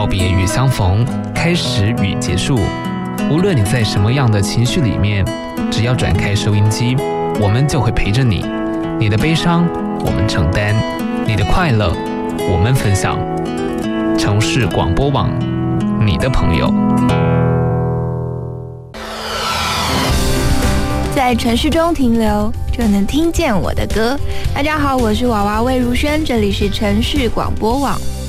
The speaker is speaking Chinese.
告别与相逢，开始与结束。无论你在什么样的情绪里面，只要转开收音机，我们就会陪着你。你的悲伤，我们承担；你的快乐，我们分享。城市广播网，你的朋友。 在城市中停留，就能听见我的歌。大家好，我是娃娃魏如萱，这里是城市广播网。